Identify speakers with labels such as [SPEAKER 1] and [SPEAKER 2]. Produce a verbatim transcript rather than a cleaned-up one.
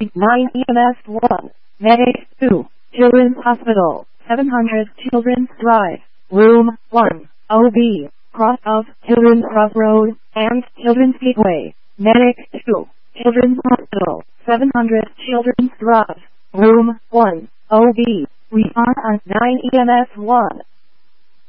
[SPEAKER 1] nine E M S one, Medic two, Children's Hospital, seven hundred Children's Drive, Room one, O B, cross of Children's Crossroad, and Children's Gateway, Medic two, Children's Hospital, seven hundred Children's Drive, Room one, O B, respond on nine E M S one.